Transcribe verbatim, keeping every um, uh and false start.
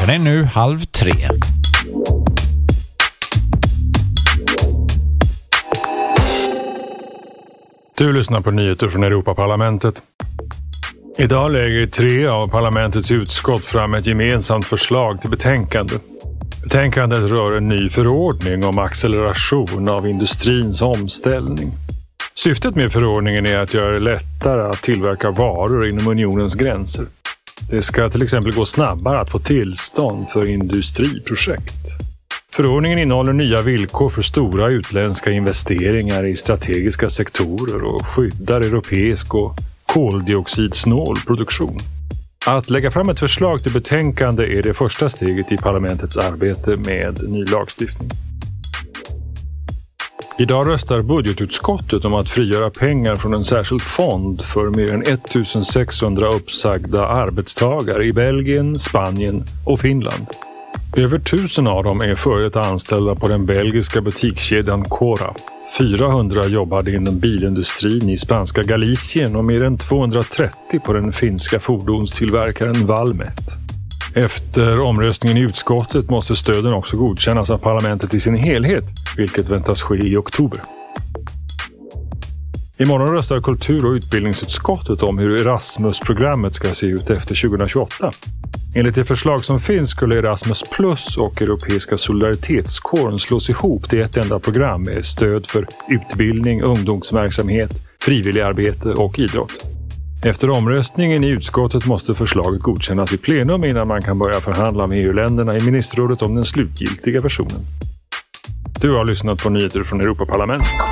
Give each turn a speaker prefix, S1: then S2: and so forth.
S1: Klockan är nu halv tre.
S2: Du lyssnar på nyheter från Europaparlamentet. Idag lägger tre av parlamentets utskott fram ett gemensamt förslag till betänkande. Betänkandet rör en ny förordning om acceleration av industrins omställning. Syftet med förordningen är att göra det lättare att tillverka varor inom unionens gränser. Det ska till exempel gå snabbare att få tillstånd för industriprojekt. Förordningen innehåller nya villkor för stora utländska investeringar i strategiska sektorer och skyddar europeisk och koldioxidsnål produktion. Att lägga fram ett förslag till betänkande är det första steget i parlamentets arbete med ny lagstiftning. Idag röstar budgetutskottet om att frigöra pengar från en särskild fond för mer än ettusensexhundra uppsagda arbetstagare i Belgien, Spanien och Finland. Över tusen av dem är förut anställda på den belgiska butikskedjan Cora. fyrahundra jobbade inom bilindustrin i spanska Galicien och mer än tvåhundratrettio på den finska fordonstillverkaren Valmet. Efter omröstningen i utskottet måste stöden också godkännas av parlamentet i sin helhet, vilket väntas ske i oktober. Imorgon röstar kultur- och utbildningsutskottet om hur Erasmus-programmet ska se ut efter tjugohundratjugoåtta. Enligt det förslag som finns skulle Erasmus Plus och Europeiska solidaritetskåren slås ihop till ett enda program med stöd för utbildning, ungdomsverksamhet, frivilligarbete och idrott. Efter omröstningen i utskottet måste förslaget godkännas i plenum innan man kan börja förhandla med E U-länderna i ministerrådet om den slutgiltiga versionen. Du har lyssnat på nyheter från Europaparlamentet.